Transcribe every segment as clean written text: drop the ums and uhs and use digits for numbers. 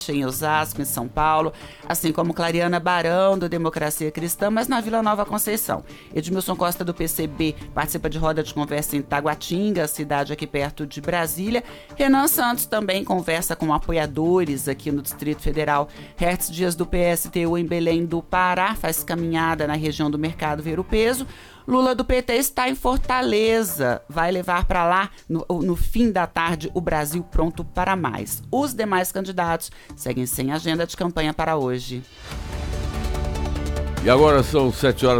em Osasco, em São Paulo, assim como Clariana Barão, do Democracia Cristã, mas na Vila Nova Conceição. Edmilson Costa, do PCB, participa de roda de conversa em Taguatinga, cidade aqui perto de Brasília. Renan Santos também conversa com apoiadores aqui no Distrito Federal. Hertz Dias, do PSTU, em Belém do Pará, faz caminhada na região do Mercado Ver o Peso. Lula, do PT, está em Fortaleza, vai levar para lá, no fim da tarde, o Brasil Pronto para Mais. Os demais candidatos seguem sem agenda de campanha para hoje. E agora são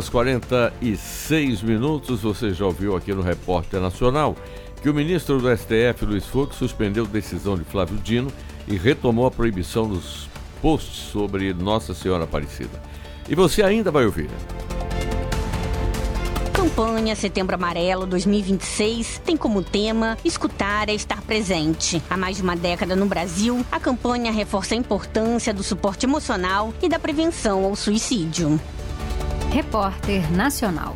7h46. Você já ouviu aqui no Repórter Nacional que o ministro do STF, Luiz Fux, suspendeu decisão de Flávio Dino e retomou a proibição dos posts sobre Nossa Senhora Aparecida. E você ainda vai ouvir. Campanha Setembro Amarelo 2026 tem como tema escutar é estar presente. Há mais de uma década no Brasil, a campanha reforça a importância do suporte emocional e da prevenção ao suicídio. Repórter Nacional.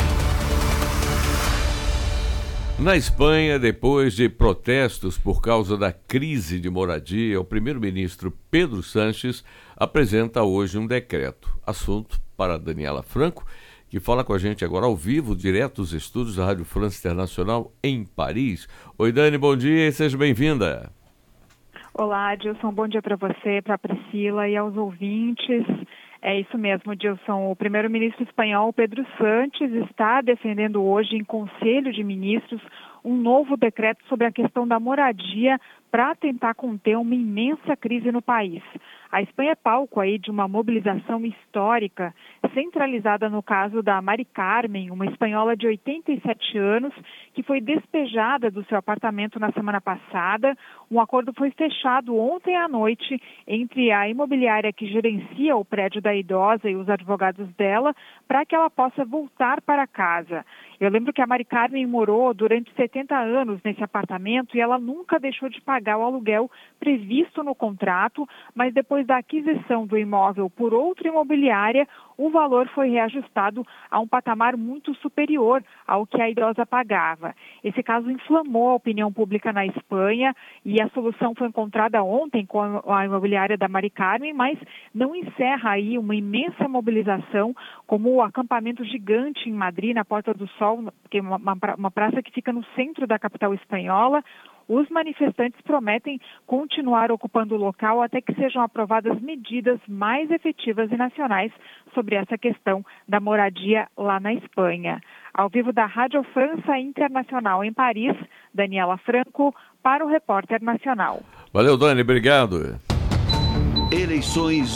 Na Espanha, depois de protestos por causa da crise de moradia, o primeiro-ministro Pedro Sánchez apresenta hoje um decreto. Assunto para Daniela Franco, que fala com a gente agora ao vivo, direto dos estúdios da Rádio França Internacional em Paris. Oi, Dani, bom dia e seja bem-vinda. Olá, Dilson, bom dia para você, para a Priscila e aos ouvintes. É isso mesmo, Dilson. O primeiro-ministro espanhol, Pedro Sánchez, está defendendo hoje em Conselho de Ministros um novo decreto sobre a questão da moradia para tentar conter uma imensa crise no país. A Espanha é palco aí de uma mobilização histórica, centralizada no caso da Mari Carmen, uma espanhola de 87 anos, que foi despejada do seu apartamento na semana passada. Um acordo foi fechado ontem à noite entre a imobiliária que gerencia o prédio da idosa e os advogados dela, para que ela possa voltar para casa. Eu lembro que a Mari Carmen morou durante 70 anos nesse apartamento e ela nunca deixou de pagar o aluguel previsto no contrato, mas depois da aquisição do imóvel por outra imobiliária, o valor foi reajustado a um patamar muito superior ao que a idosa pagava. Esse caso inflamou a opinião pública na Espanha e a solução foi encontrada ontem com a imobiliária da Mari Carmen, mas não encerra aí uma imensa mobilização, como o acampamento gigante em Madrid, na Porta do Sol, que é uma praça que fica no centro da capital espanhola. Os manifestantes prometem continuar ocupando o local até que sejam aprovadas medidas mais efetivas e nacionais sobre essa questão da moradia lá na Espanha. Ao vivo da Rádio França Internacional em Paris, Daniela Franco, para o Repórter Nacional. Valeu, Dani, obrigado. Eleições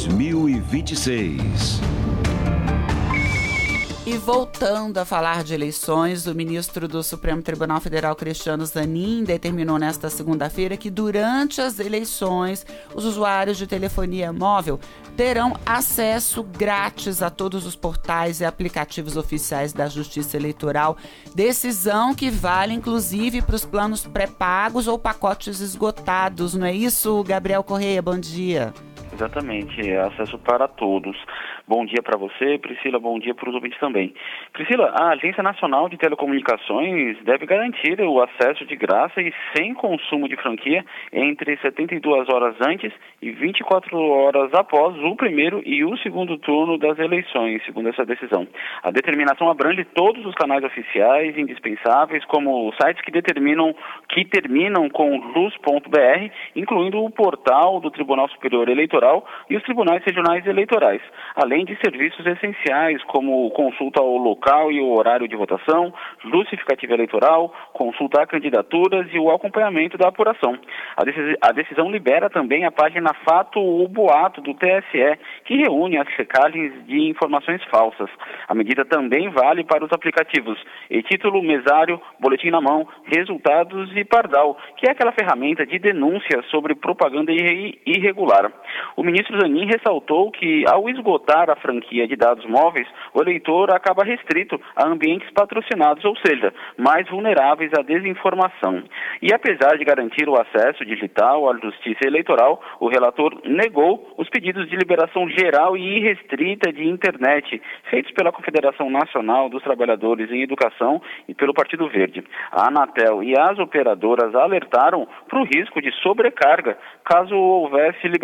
2026. E voltando a falar de eleições, o ministro do Supremo Tribunal Federal, Cristiano Zanin, determinou nesta segunda-feira que durante as eleições, os usuários de telefonia móvel terão acesso grátis a todos os portais e aplicativos oficiais da Justiça Eleitoral. Decisão que vale, inclusive, para os planos pré-pagos ou pacotes esgotados. Não é isso, Gabriel Correia? Bom dia. Exatamente, acesso para todos. Bom dia para você, Priscila, bom dia para os ouvintes também. Priscila, a Agência Nacional de Telecomunicações deve garantir o acesso de graça e sem consumo de franquia entre 72 horas antes e 24 horas após o primeiro e o segundo turno das eleições, segundo essa decisão. A determinação abrange todos os canais oficiais indispensáveis, como sites que terminam com luz.br, incluindo o portal do Tribunal Superior Eleitoral e os tribunais regionais eleitorais, além de serviços essenciais como consulta ao local e o horário de votação, justificativa eleitoral, consulta a candidaturas e o acompanhamento da apuração. A decisão libera também a página Fato ou Boato do TSE, que reúne as checagens de informações falsas. A medida também vale para os aplicativos e-Título, Mesário, Boletim na Mão, Resultados e Pardal, que é aquela ferramenta de denúncia sobre propaganda irregular. O ministro Zanin ressaltou que, ao esgotar assinar a franquia de dados móveis, o eleitor acaba restrito a ambientes patrocinados, ou seja, mais vulneráveis à desinformação. E apesar de garantir o acesso digital à justiça eleitoral, o relator negou os pedidos de liberação geral e irrestrita de internet, feitos pela Confederação Nacional dos Trabalhadores em Educação e pelo Partido Verde. A Anatel e as operadoras alertaram para o risco de sobrecarga caso houvesse liberação